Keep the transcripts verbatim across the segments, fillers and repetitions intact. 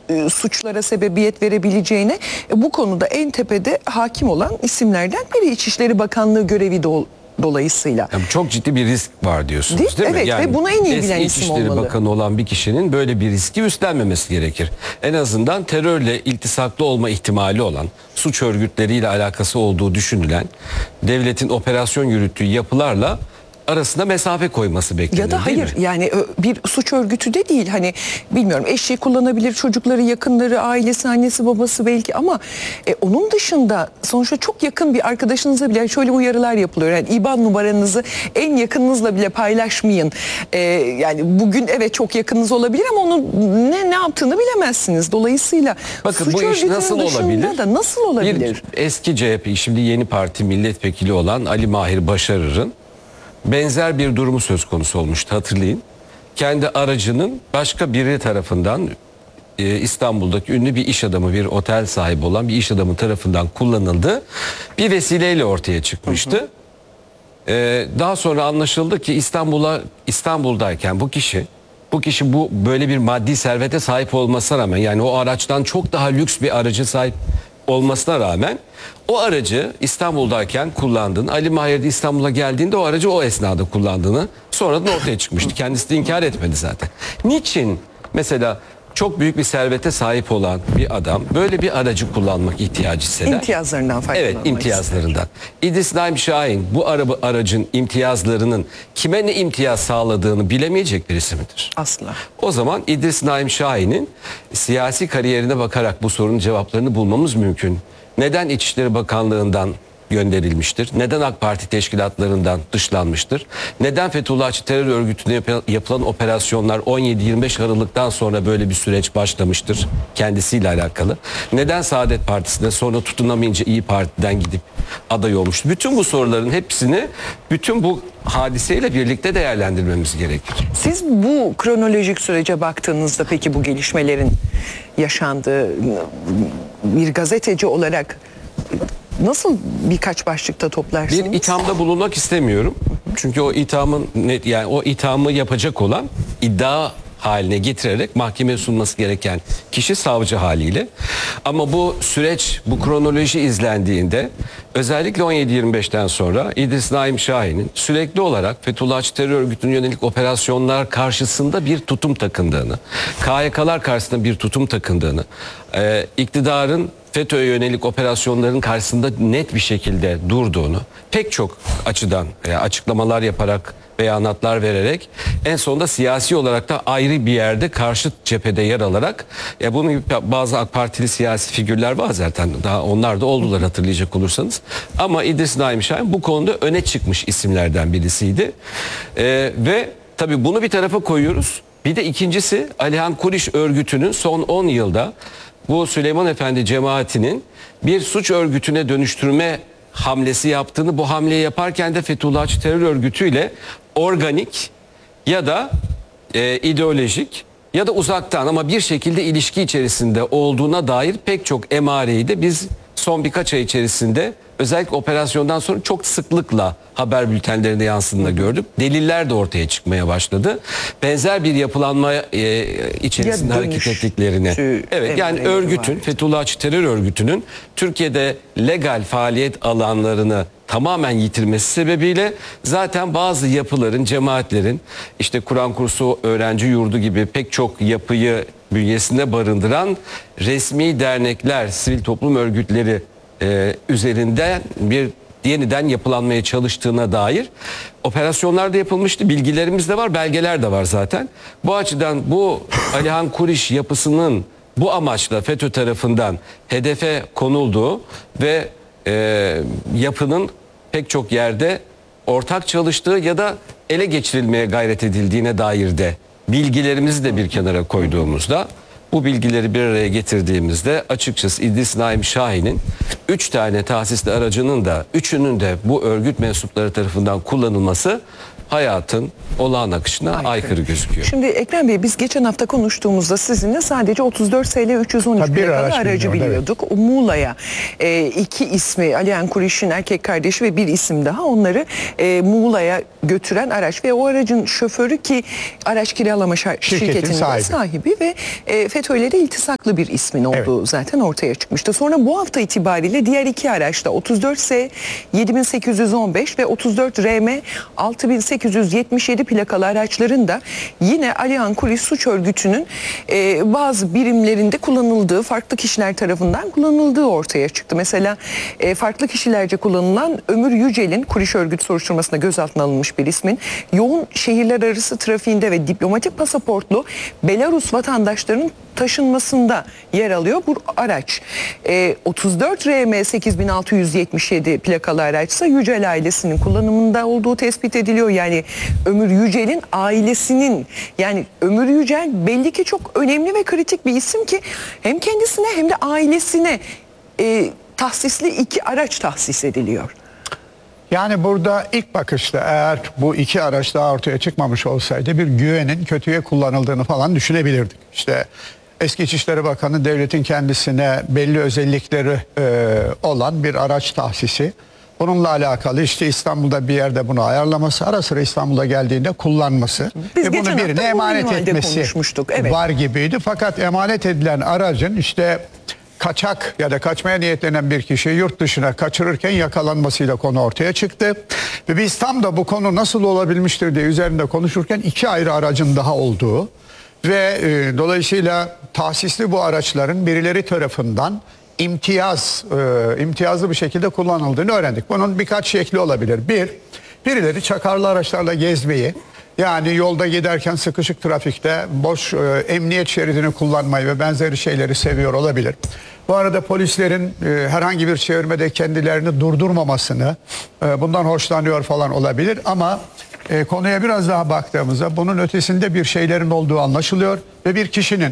e, suçlara sebebiyet verebileceğine e, bu konuda en tepede hakim olan isimlerden biri İçişleri Bakanlığı görevi de dolayısıyla. Yani çok ciddi bir risk var diyorsunuz değil, değil mi? Evet, yani ve buna en iyi bilen eski isim olmalı. İçişleri Bakanı olan bir kişinin böyle bir riski üstlenmemesi gerekir. En azından terörle iltisaklı olma ihtimali olan, suç örgütleriyle alakası olduğu düşünülen, devletin operasyon yürüttüğü yapılarla arasında mesafe koyması beklenir. Ya da hayır yani bir suç örgütü de değil, hani bilmiyorum, eşeği kullanabilir, çocukları, yakınları, ailesi, annesi, babası belki, ama e, onun dışında sonuçta çok yakın bir arkadaşınıza bile şöyle uyarılar yapılıyor. Yani İBAN numaranızı en yakınınızla bile paylaşmayın. E, yani bugün evet çok yakınınız olabilir ama onun ne ne yaptığını bilemezsiniz. Dolayısıyla bakın suç bu iş nasıl olabilir? Da nasıl olabilir? Bir eski C H P, şimdi Yeni Parti milletvekili olan Ali Mahir Başarır'ın benzer bir durumu söz konusu olmuştu, hatırlayın. Kendi aracının başka biri tarafından e, İstanbul'daki ünlü bir iş adamı, bir otel sahibi olan bir iş adamı tarafından kullanıldı. Bir vesileyle ortaya çıkmıştı. Hı hı. E, daha sonra anlaşıldı ki İstanbul'a İstanbul'dayken bu kişi bu kişi bu böyle bir maddi servete sahip olmasına rağmen, yani o araçtan çok daha lüks bir aracı sahip olmasına rağmen o aracı İstanbul'dayken kullandığını, Ali Mahir de İstanbul'a geldiğinde o aracı o esnada kullandığını sonradan ortaya çıkmıştı. Kendisi de inkar etmedi zaten. Niçin mesela çok büyük bir servete sahip olan bir adam böyle bir aracı kullanmak ihtiyacı hisseder? İmtiyazlarından faydalanmak. Evet, imtiyazlarından. İdris Naim Şahin bu araba, aracın imtiyazlarının kime ne imtiyaz sağladığını bilemeyecek birisi midir? Asla. O zaman İdris Naim Şahin'in siyasi kariyerine bakarak bu sorunun cevaplarını bulmamız mümkün. Neden İçişleri Bakanlığı'ndan gönderilmiştir? Neden AK Parti teşkilatlarından dışlanmıştır? Neden Fethullahçı terör örgütüne yapılan operasyonlar on yedi yirmi beş Aralık'tan sonra böyle bir süreç başlamıştır kendisiyle alakalı? Neden Saadet Partisi'ne, sonra tutunamayınca İyi Parti'den gidip aday olmuştur? Bütün bu soruların hepsini bütün bu hadiseyle birlikte değerlendirmemiz gerekir. Siz bu kronolojik sürece baktığınızda peki bu gelişmelerin yaşandığı bir gazeteci olarak nasıl birkaç başlıkta toplarsınız? Bir ithamda bulunmak istemiyorum. Çünkü o ithamın net, yani o ithamı yapacak olan, iddia haline getirerek mahkemeye sunması gereken kişi savcı haliyle. Ama bu süreç, bu kronoloji izlendiğinde özellikle on yedi yirmi beşten sonra İdris Naim Şahin'in sürekli olarak Fethullahçı terör örgütüne yönelik operasyonlar karşısında bir tutum takındığını, K Y K'lar karşısında bir tutum takındığını, e, iktidarın FETÖ'ye yönelik operasyonların karşısında net bir şekilde durduğunu pek çok açıdan e, açıklamalar yaparak, beyanatlar vererek, en sonunda siyasi olarak da ayrı bir yerde karşı cephede yer alarak, ya bunun gibi bazı AK Partili siyasi figürler var zaten, daha onlar da oldular hatırlayacak olursanız, ama İdris Naim Şahin bu konuda öne çıkmış isimlerden birisiydi. Ee, ve tabii bunu bir tarafa koyuyoruz. Bir de ikincisi, Alihan Kuriş örgütünün son on yılda bu Süleyman Efendi cemaatinin bir suç örgütüne dönüştürme hamlesi yaptığını, bu hamleyi yaparken de Fethullahçı terör örgütüyle organik ya da e, ideolojik ya da uzaktan ama bir şekilde ilişki içerisinde olduğuna dair pek çok emareyi de biz son birkaç ay içerisinde özellikle operasyondan sonra çok sıklıkla haber bültenlerinde yansıdığını gördük. Deliller de ortaya çıkmaya başladı. Benzer bir yapılanma e, içerisinde hareket ettiklerini. Evet, yani örgütün, Fethullahçı terör örgütünün Türkiye'de legal faaliyet alanlarını tamamen yitirmesi sebebiyle zaten bazı yapıların, cemaatlerin, işte Kur'an kursu, öğrenci yurdu gibi pek çok yapıyı bünyesinde barındıran resmi dernekler, sivil toplum örgütleri e, üzerinden bir yeniden yapılanmaya çalıştığına dair operasyonlar da yapılmıştı. Bilgilerimiz de var, belgeler de var zaten. Bu açıdan bu Alihan Kuriş yapısının bu amaçla FETÖ tarafından hedefe konulduğu ve e, yapının pek çok yerde ortak çalıştığı ya da ele geçirilmeye gayret edildiğine dair de bilgilerimizi de bir kenara koyduğumuzda, bu bilgileri bir araya getirdiğimizde açıkçası İdris Naim Şahin'in üç tane tahsisli aracının da üçünün de bu örgüt mensupları tarafından kullanılması hayatın olağan akışına aykırı, aykırı gözüküyor. Şimdi Ekrem Bey, biz geçen hafta konuştuğumuzda sizinle sadece otuz dört S L üç yüz on üç plakalı araç aracı biliyorduk. Evet. Muğla'ya e, iki ismi, Alihan Kuriş'in erkek kardeşi ve bir isim daha, onları e, Muğla'ya götüren araç ve o aracın şoförü ki araç kiralama şirketinin Şirketin sahibi. sahibi ve e, FETÖ'yle iltisaklı bir ismin olduğu evet. zaten ortaya çıkmıştı. Sonra bu hafta itibariyle diğer iki araçta otuz dört S yedi bin sekiz yüz on beş ve otuz dört R M altı bin sekiz yüz yetmiş yedi plakalı araçların da yine Alihan Kuriş suç örgütünün e, bazı birimlerinde kullanıldığı, farklı kişiler tarafından kullanıldığı ortaya çıktı. Mesela e, farklı kişilerce kullanılan Ömür Yücel'in, Kuriş örgütü soruşturmasında gözaltına alınmış bir ismin, yoğun şehirler arası trafiğinde ve diplomatik pasaportlu Belarus vatandaşlarının taşınmasında yer alıyor bu araç. E, otuz dört R M sekiz bin altı yüz yetmiş yedi plakalı araçsa Yücel ailesinin kullanımında olduğu tespit ediliyor. Yani Ömür Yücel'in ailesinin, yani Ömür Yücel belli ki çok önemli ve kritik bir isim ki hem kendisine hem de ailesine e, tahsisli iki araç tahsis ediliyor. Yani burada ilk bakışta eğer bu iki araç daha ortaya çıkmamış olsaydı bir güvenin kötüye kullanıldığını falan düşünebilirdik. İşte eski İçişleri Bakanı devletin kendisine belli özellikleri e, olan bir araç tahsisi. Bununla alakalı işte İstanbul'da bir yerde bunu ayarlaması, ara sıra İstanbul'a geldiğinde kullanması Biz ve bunu birine emanet etmesi evet. var gibiydi. Fakat emanet edilen aracın işte kaçak ya da kaçmaya niyetlenen bir kişiyi yurt dışına kaçırırken yakalanmasıyla konu ortaya çıktı. Ve biz tam da bu konu nasıl olabilmiştir diye üzerinde konuşurken iki ayrı aracın daha olduğu ve e, dolayısıyla tahsisli bu araçların birileri tarafından imtiyaz, e, imtiyazlı bir şekilde kullanıldığını öğrendik. Bunun birkaç şekli olabilir. Bir, birileri çakarlı araçlarla gezmeyi, yani yolda giderken sıkışık trafikte boş e, emniyet şeridini kullanmayı ve benzeri şeyleri seviyor olabilir. Bu arada polislerin e, herhangi bir çevirmede kendilerini durdurmamasını, e, bundan hoşlanıyor falan olabilir. Ama e, konuya biraz daha baktığımızda bunun ötesinde bir şeylerin olduğu anlaşılıyor. Ve bir kişinin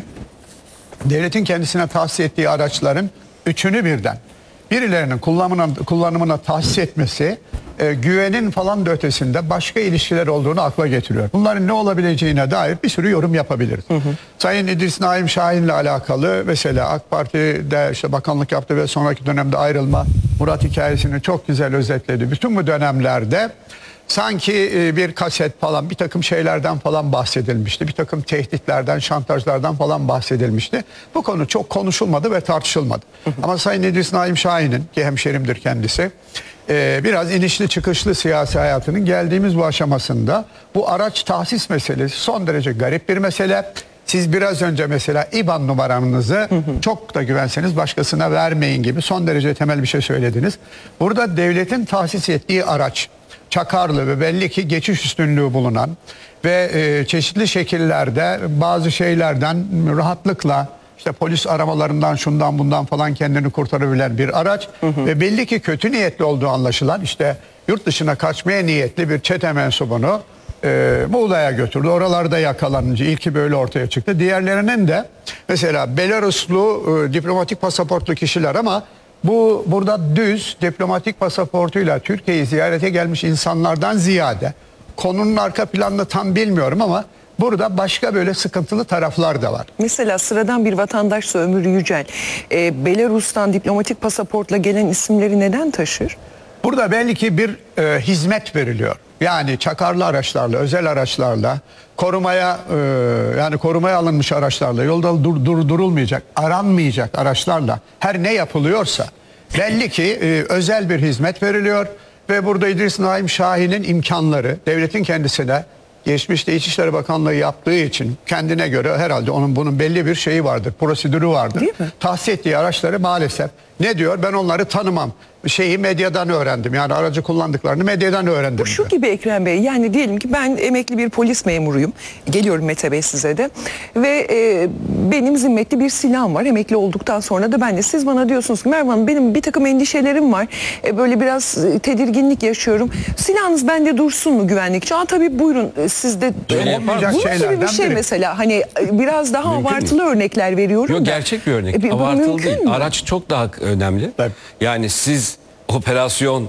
devletin kendisine tahsis ettiği araçların üçünü birden birilerinin kullanımına, kullanımına tahsis etmesi e, güvenin falan da ötesinde başka ilişkiler olduğunu akla getiriyor. Bunların ne olabileceğine dair bir sürü yorum yapabiliriz. Hı hı. Sayın İdris Naim Şahin'le alakalı mesela AK Parti'de işte bakanlık yaptı ve sonraki dönemde ayrılma Murat hikayesini çok güzel özetledi. Bütün bu dönemlerde sanki bir kaset falan, bir takım şeylerden falan bahsedilmişti. Bir takım tehditlerden, şantajlardan falan bahsedilmişti. Bu konu çok konuşulmadı ve tartışılmadı. Hı hı. Ama Sayın İdris Naim Şahin'in, ki hemşerimdir kendisi, biraz inişli çıkışlı siyasi hayatının geldiğimiz bu aşamasında bu araç tahsis meselesi son derece garip bir mesele. Siz biraz önce mesela İ B A N numaranızı hı hı. çok da güvenseniz başkasına vermeyin gibi son derece temel bir şey söylediniz. Burada devletin tahsis ettiği araç çakarlı ve belli ki geçiş üstünlüğü bulunan ve e, çeşitli şekillerde bazı şeylerden rahatlıkla işte polis aramalarından şundan bundan falan kendini kurtarabilen bir araç hı hı. ve belli ki kötü niyetli olduğu anlaşılan işte yurt dışına kaçmaya niyetli bir çete mensubunu e, Muğla'ya götürdü. Oralarda yakalanınca ilki böyle ortaya çıktı. Diğerlerinin de mesela Belaruslu e, diplomatik pasaportlu kişiler ama bu burada düz diplomatik pasaportuyla Türkiye'yi ziyarete gelmiş insanlardan ziyade konunun arka planını tam bilmiyorum ama burada başka böyle sıkıntılı taraflar da var. Mesela sıradan bir vatandaşsa Ömür Yücel e, Belarus'tan diplomatik pasaportla gelen isimleri neden taşır? Burada belli ki bir e, hizmet veriliyor. Yani çakarlı araçlarla, özel araçlarla, korumaya e, yani korumaya alınmış araçlarla, yolda dur, dur, durulmayacak, aranmayacak araçlarla her ne yapılıyorsa belli ki e, özel bir hizmet veriliyor ve burada İdris Naim Şahin'in imkanları devletin kendisine geçmişte İçişleri Bakanlığı yaptığı için kendine göre herhalde onun bunun belli bir şeyi vardır, prosedürü vardır. Tahsis ettiği araçları maalesef ne diyor? Ben onları tanımam. Şeyi medyadan öğrendim. Yani aracı kullandıklarını medyadan öğrendim. Bu şu gibi Ekrem Bey, yani diyelim ki ben emekli bir polis memuruyum. Geliyorum Mete Bey size de. Ve e, benim zimmetli bir silahım var. Emekli olduktan sonra da ben de siz bana diyorsunuz ki Merve Hanım benim bir takım endişelerim var. E, böyle biraz e, tedirginlik yaşıyorum. Silahınız bende dursun mu güvenlik için? Aa tabii buyurun e, sizde. Olmayacak Bunun şeylerden gibi bir şey biri. mesela. Hani e, biraz daha Mümkün abartılı mü? örnekler veriyorum. Yok, da. gerçek bir örnek. E, Abartılı değil. Mi? Araç çok daha önemli. Tabii. Yani siz operasyon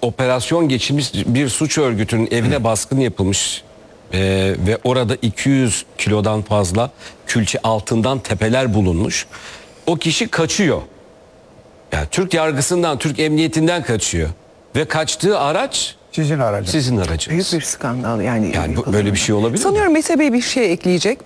operasyon geçirmiş bir suç örgütünün evine baskın yapılmış e, ve orada iki yüz kilodan fazla külçe altından tepeler bulunmuş. O kişi kaçıyor. Yani Türk yargısından, Türk emniyetinden kaçıyor ve kaçtığı araç Sizin aracınız. sizin aracınız. Büyük bir skandal yani. Yani bu, böyle bir şey olabilir mi? Sanıyorum Mete Bey bir şey ekleyecek.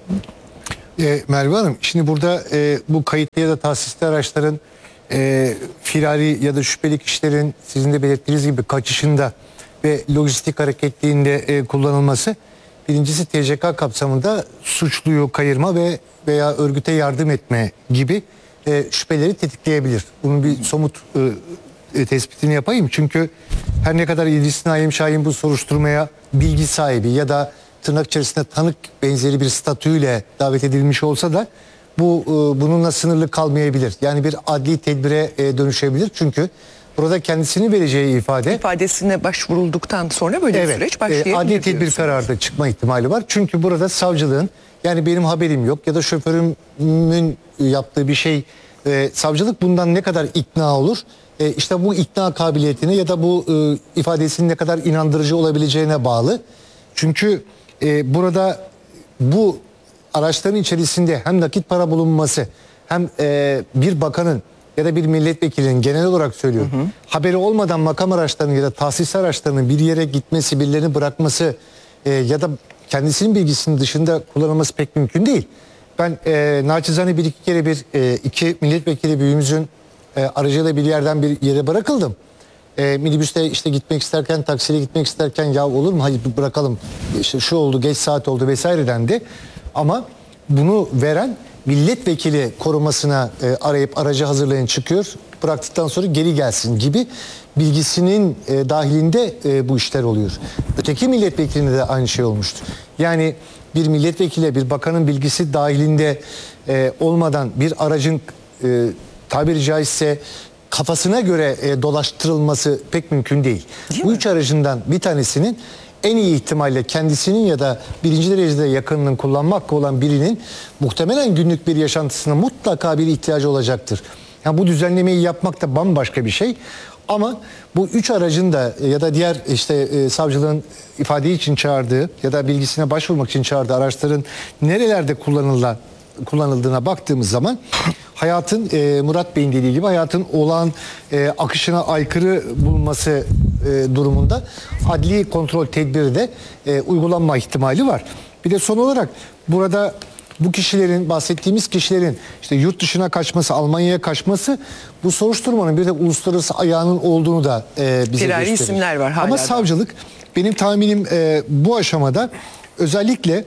E, Merve Hanım, şimdi burada e, bu kayıtlı ya da tahsisli araçların e, firari ya da şüpheli kişilerin sizin de belirttiğiniz gibi kaçışında ve lojistik hareketliğinde e, kullanılması, birincisi T C K kapsamında suçluyu kayırma ve veya örgüte yardım etme gibi e, şüpheleri tetikleyebilir. Bunun bir somut e, e, tespitini yapayım. Çünkü her ne kadar İdris Naim Şahin bu soruşturmaya bilgi sahibi ya da tırnak içerisinde tanık benzeri bir statüyle davet edilmiş olsa da bu e, bununla sınırlı kalmayabilir. Yani bir adli tedbire e, dönüşebilir. Çünkü burada kendisini vereceği ifade İfadesine başvurulduktan sonra böyle bir süreç başlayabilir. e, adli tedbir diyorsunuz. kararı da çıkma ihtimali var. Çünkü burada savcılığın, yani benim haberim yok ya da şoförümün yaptığı bir şey, e, savcılık bundan ne kadar ikna olur? E, işte bu ikna kabiliyetine ya da bu e, ifadesinin ne kadar inandırıcı olabileceğine bağlı. Çünkü e, burada bu araçların içerisinde hem nakit para bulunması hem e, bir bakanın ya da bir milletvekilinin, genel olarak söylüyorum, hı hı, haberi olmadan makam araçlarının ya da tahsis araçlarının bir yere gitmesi, birilerini bırakması e, ya da kendisinin bilgisinin dışında kullanılması pek mümkün değil. Ben e, naçizane bir iki kere bir e, iki milletvekili büyüğümüzün e, aracıyla bir yerden bir yere bırakıldım. E, minibüste işte gitmek isterken, taksiyle gitmek isterken ya olur mu, hadi bırakalım, işte şu oldu, geç saat oldu vesaire dendi. Ama bunu veren milletvekili korumasına e, arayıp aracı hazırlayın çıkıyor, bıraktıktan sonra geri gelsin gibi bilgisinin e, dahilinde e, bu işler oluyor. Öteki milletvekilinde de aynı şey olmuştu. Yani bir milletvekili, bir bakanın bilgisi dahilinde e, olmadan bir aracın e, tabiri caizse kafasına göre e, dolaştırılması pek mümkün değil. değil bu mi? Üç aracından bir tanesinin en iyi ihtimalle kendisinin ya da birinci derecede yakınının kullanmak hakkı olan birinin muhtemelen günlük bir yaşantısına mutlaka bir ihtiyacı olacaktır. Yani bu düzenlemeyi yapmak da bambaşka bir şey. Ama bu üç aracın da ya da diğer işte e, savcılığın ifade için çağırdığı ya da bilgisine başvurmak için çağırdığı araçların nerelerde kullanılan kullanıldığına baktığımız zaman hayatın, e, Murat Bey'in dediği gibi, hayatın olağan e, akışına aykırı bulunması e, durumunda adli kontrol tedbiri de e, uygulanma ihtimali var. Bir de son olarak burada bu kişilerin, bahsettiğimiz kişilerin işte yurt dışına kaçması, Almanya'ya kaçması, bu soruşturmanın bir de uluslararası ayağının olduğunu da e, bize Firari gösterir. isimler var hala Ama da. savcılık, benim tahminim e, bu aşamada özellikle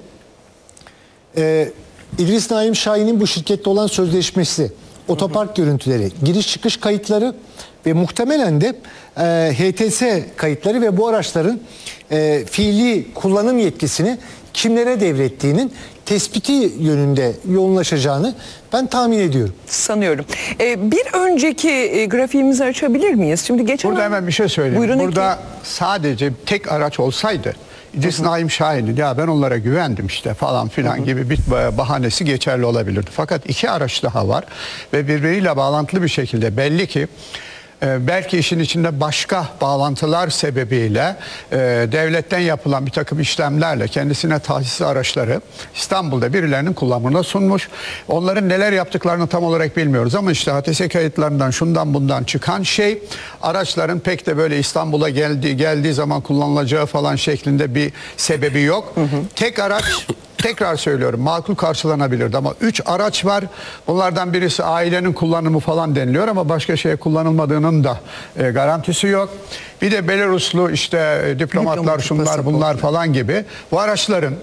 e, İdris Naim Şahin'in bu şirkette olan sözleşmesi, otopark görüntüleri, giriş çıkış kayıtları ve muhtemelen de e, H T S kayıtları ve bu araçların e, fiili kullanım yetkisini kimlere devrettiğinin tespiti yönünde yoğunlaşacağını ben tahmin ediyorum. Sanıyorum. Ee, bir önceki e, grafiğimizi açabilir miyiz? Şimdi geçen Burada hemen bir şey söyleyeyim. Buyurun, Burada Ekim. sadece tek araç olsaydı İdris Naim Şahin'in ya ben onlara güvendim işte falan filan, hı hı, gibi bir bahanesi geçerli olabilirdi. Fakat iki araç daha var ve birbiriyle bağlantılı bir şekilde belli ki e, belki işin içinde başka bağlantılar sebebiyle e, devletten yapılan bir takım işlemlerle kendisine tahsis araçları İstanbul'da birilerinin kullanımına sunmuş. Onların neler yaptıklarını tam olarak bilmiyoruz ama işte H T S kayıtlarından şundan bundan çıkan şey, araçların pek de böyle İstanbul'a geldiği geldiği zaman kullanılacağı falan şeklinde bir sebebi yok. Hı hı. Tek araç, tekrar söylüyorum, makul karşılanabilirdi ama üç araç var. Bunlardan birisi ailenin kullanımı falan deniliyor ama başka şeye kullanılmadığının da e, garantisi yok. Bir de Belaruslu işte e, diplomatlar, Diplomatik şunlar pasaportlar, bunlar falan gibi bu araçların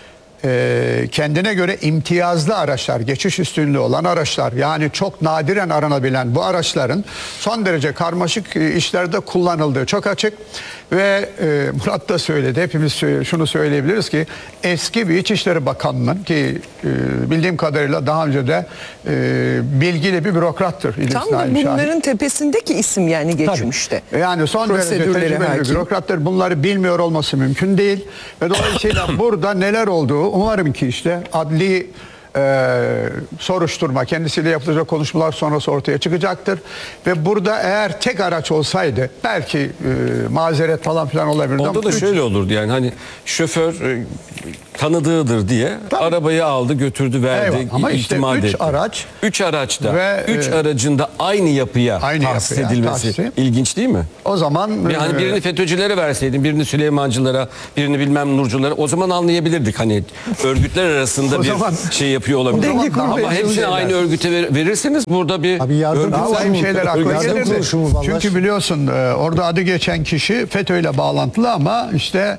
e, kendine göre imtiyazlı araçlar, geçiş üstünlüğü olan araçlar, yani çok nadiren aranabilen bu araçların son derece karmaşık e, işlerde kullanıldığı çok açık. Ve e, Murat da söyledi, hepimiz şunu söyleyebiliriz ki eski bir İçişleri Bakanı'nın ki e, bildiğim kadarıyla daha önce de e, bilgili bir bürokrattır. İdris tam da Naim bunların Şahin. tepesindeki isim yani geçmişte. Yani son derece Prosedürleri tecrübeli bir hakim. bürokrattır. Bunları bilmiyor olması mümkün değil. Ve dolayısıyla burada neler olduğu umarım ki işte adli e, soruşturma, kendisiyle yapılacak konuşmalar sonrası ortaya çıkacaktır. Ve burada eğer tek araç olsaydı belki e, mazeret falan filan olabilirdi. Onda ama da üç- şöyle olurdu yani hani şoför e, tanıdığıdır diye Tabii. arabayı aldı götürdü verdi. Eyvallah. Ama işte itimat üç etti. araç Üç araçta ve, üç e, aracında aynı yapıya aynı tahsis yapıya edilmesi tahsis. ilginç değil mi? o zaman Bir hani e, birini FETÖ'cülere verseydin, birini Süleymancılara, birini bilmem Nurculara, o zaman anlayabilirdik. Hani örgütler arasında O bir zaman- şey yapıyor olabilir. Denge kurmaya Ama hepsini çalışıyorlar. aynı örgüte ver- verirseniz burada bir Abi yardım örgüt- daha kuruluşu vahim mu? şeyler akla Yardım gelirdi. kuruluşu mu vallahi? Çünkü biliyorsun e, orada adı geçen kişi FETÖ ile bağlantılı ama işte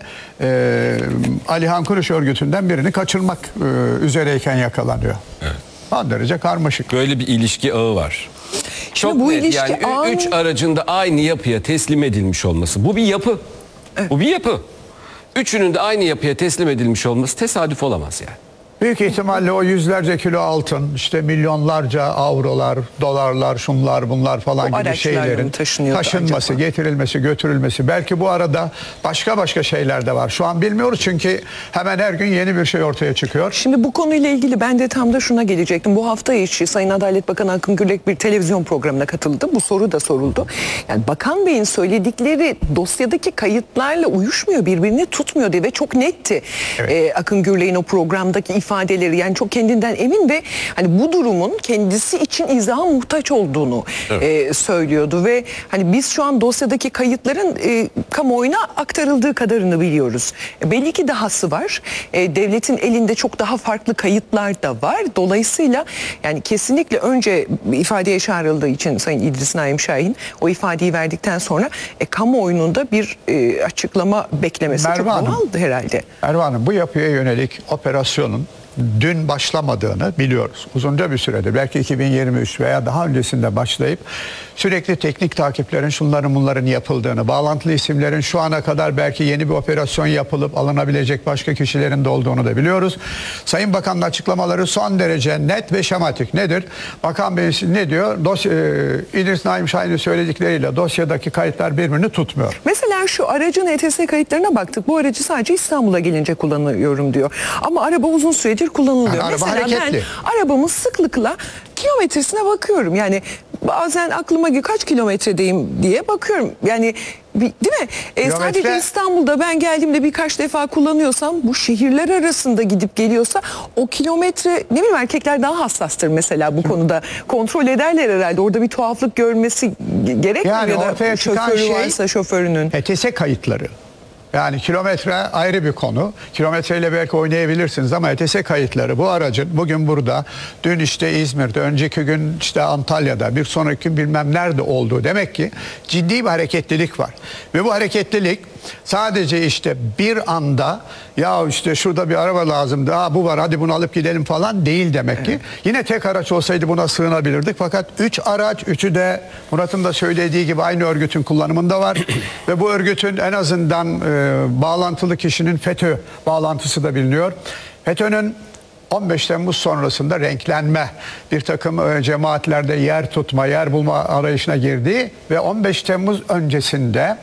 e, Alihan Kuruş örgütünden birini kaçırmak e, üzereyken yakalanıyor. Evet. Son derece karmaşık. böyle bir ilişki ağı var. Çok bu net. ilişki Yani ü- ağı- üç aracın da aynı yapıya teslim edilmiş olması. Bu bir yapı. Bu bir yapı. Üçünün de aynı yapıya teslim edilmiş olması tesadüf olamaz yani. Büyük ihtimalle o yüzlerce kilo altın, işte milyonlarca avrolar, dolarlar, şunlar bunlar falan O gibi araçlarla mı şeylerin taşınıyordu taşınması, acaba? getirilmesi, götürülmesi. Belki bu arada başka başka şeyler de var. Şu an bilmiyoruz çünkü hemen her gün yeni bir şey ortaya çıkıyor. Şimdi bu konuyla ilgili ben de tam da şuna gelecektim. Bu hafta içi Sayın Adalet Bakanı Akın Gürlek bir televizyon programına katıldı. Bu soru da soruldu. Yani Bakan Bey'in söyledikleri dosyadaki kayıtlarla uyuşmuyor, birbirini tutmuyor diye ve çok netti. Evet. Ee, Akın Gürlek'in o programdaki ifadeleri, yani çok kendinden emin ve hani bu durumun kendisi için izaha muhtaç olduğunu e, söylüyordu ve hani biz şu an dosyadaki kayıtların e, kamuoyuna aktarıldığı kadarını biliyoruz. E, belli ki dahası var. E, devletin elinde çok daha farklı kayıtlar da var. Dolayısıyla yani kesinlikle önce ifadeye çağrıldığı için Sayın İdris Naim Şahin o ifadeyi verdikten sonra e, kamuoyunun da bir e, açıklama beklemesi Merve çok Hanım. doğaldı herhalde. Ervan Hanım, bu yapıya yönelik operasyonun dün başlamadığını biliyoruz. Uzunca bir süredir, belki iki bin yirmi üç veya daha öncesinde başlayıp sürekli teknik takiplerin, şunların bunların yapıldığını, bağlantılı isimlerin şu ana kadar belki yeni bir operasyon yapılıp alınabilecek başka kişilerin de olduğunu da biliyoruz. Sayın Bakan'ın açıklamaları son derece net ve şematik. Nedir? Bakan Bey ne diyor? Dosya, e, İdris Naim Şahin'in söyledikleriyle dosyadaki kayıtlar birbirini tutmuyor. Mesela şu aracın E T S kayıtlarına baktık. Bu aracı sadece İstanbul'a gelince kullanıyorum diyor. Ama araba uzun süredir kullanılıyor. Yani araba Mesela hareketli. ben arabamın sıklıkla kilometresine bakıyorum. Yani bazen aklıma geliyor kaç kilometredeyim diye bakıyorum. Yani bir- değil mi? E, Kilometre- sadece İstanbul'da ben geldiğimde birkaç defa kullanıyorsam, bu şehirler arasında gidip geliyorsa o kilometre, ne bileyim, erkekler daha hassastır mesela bu konuda. Kontrol ederler herhalde. Orada bir tuhaflık görmesi gerekmiyor Yani ya da ortaya çıkan şoförü şey- varsa şoförünün. E T S kayıtları. Yani kilometre ayrı bir konu. Kilometreyle belki oynayabilirsiniz ama E T S kayıtları bu aracın bugün burada, dün işte İzmir'de, önceki gün işte Antalya'da, bir sonraki gün bilmem nerede olduğu demek ki ciddi bir hareketlilik var. Ve bu hareketlilik sadece işte bir anda ya işte şurada bir araba lazımdı, ha bu var hadi bunu alıp gidelim falan değil demek ki. Yine tek araç olsaydı buna sığınabilirdik fakat üç araç, üçü de Murat'ın da söylediği gibi aynı örgütün kullanımında var. Ve bu örgütün en azından e, bağlantılı kişinin FETÖ bağlantısı da biliniyor. FETÖ'nün on beş Temmuz sonrasında renklenme, bir takım e, cemaatlerde yer tutma, yer bulma arayışına girdiği ve on beş Temmuz öncesinde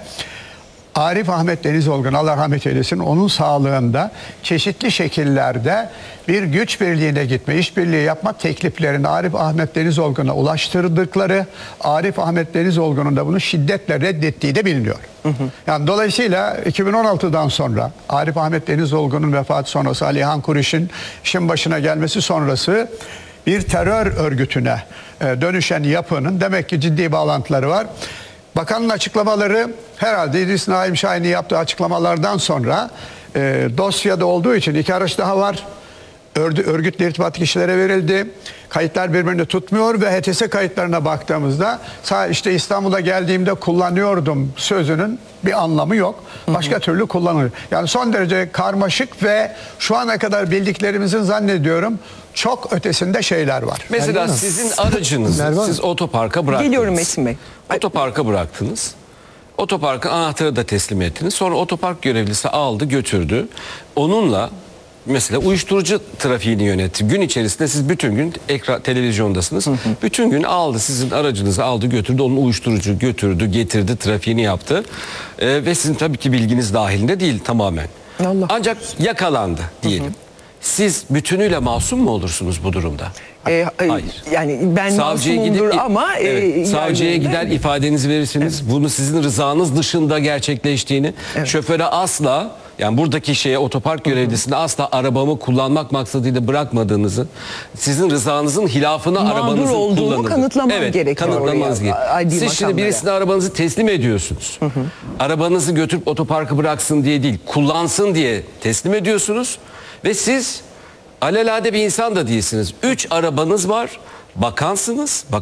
Arif Ahmet Denizolgun, Allah rahmet eylesin, onun sağlığında çeşitli şekillerde bir güç birliğine gitme, işbirliği yapma tekliflerini Arif Ahmet Denizolgun'a ulaştırdıkları, Arif Ahmet Denizolgun'un da bunu şiddetle reddettiği de biliniyor. Hı hı. Yani dolayısıyla iki bin on altıdan sonra Arif Ahmet Denizolgun'un vefatı sonrası, Alihan Kuriş'in işin başına gelmesi sonrası bir terör örgütüne dönüşen yapının demek ki ciddi bağlantıları var. Bakanın açıklamaları herhalde İdris Naim Şahin'in yaptığı açıklamalardan sonra e, dosyada olduğu için iki araç daha var. Örgü, örgütle irtibatlı kişilere verildi. Kayıtlar birbirini tutmuyor ve H T S kayıtlarına baktığımızda işte İstanbul'a geldiğimde kullanıyordum sözünün bir anlamı yok. Başka hı hı. türlü kullanılıyor. Yani son derece karmaşık ve şu ana kadar bildiklerimizin zannediyorum çok ötesinde şeyler var. Mesela Merve sizin aracınızı Merve siz otoparka bıraktınız. Geliyorum Metin Bey. Otoparka bıraktınız. Otoparkın anahtarı da teslim ettiniz. Sonra otopark görevlisi aldı götürdü. Onunla mesela uyuşturucu trafiğini yönetti. Gün içerisinde siz bütün gün ekran televizyondasınız. Hı hı. Bütün gün aldı sizin aracınızı aldı götürdü. Onun uyuşturucu götürdü, getirdi, trafiğini yaptı. Ee, ve sizin tabii ki bilginiz dahilinde değil tamamen. Allah. Ancak yakalandı diyelim. Hı hı. siz bütünüyle masum mu olursunuz bu durumda? E, e, Hayır. Yani ben Savcıya masumumdur gidip- ama e, evet, savcıya yani- gider ifadenizi verirsiniz. Bunu sizin rızanız dışında gerçekleştiğini, şoföre asla, yani buradaki şeye, otopark görevlisine asla arabamı kullanmak maksadıyla bırakmadığınızı, sizin rızanızın hilafına Mağdur arabanızın olduğumu kullanıldığını. kanıtlamam evet, gerekiyor kanıtlamanız oraya, gerekiyor. adli Siz şimdi makamlara. birisine arabanızı teslim ediyorsunuz. Arabanızı götürüp otoparka bıraksın diye değil, kullansın diye teslim ediyorsunuz ve siz alelade bir insan da değilsiniz. Üç arabanız var, bakansınız. Bak